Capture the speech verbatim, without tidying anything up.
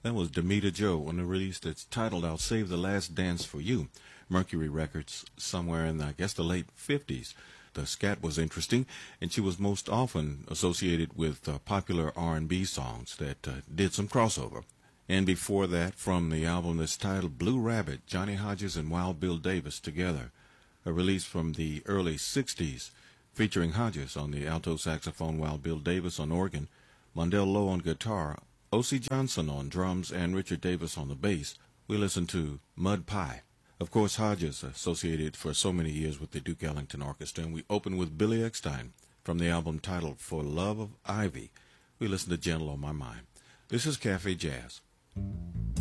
That was Demita Joe on the release that's titled I'll Save the Last Dance for You. Mercury Records, somewhere in, I guess, the late fifties. The scat was interesting, and she was most often associated with uh, popular R and B songs that uh, did some crossover. And before that, from the album that's titled Blue Rabbit, Johnny Hodges and Wild Bill Davis together. A release from the early sixties, featuring Hodges on the alto saxophone, Wild Bill Davis on organ, Mondell Lowe on guitar, O C Johnson on drums, and Richard Davis on the bass. We listened to Mud Pie. Of course, Hodges associated for so many years with the Duke Ellington Orchestra, and we open with Billy Eckstine from the album titled For Love of Ivy. We listened to Gentle on My Mind. This is Cafe Jazz.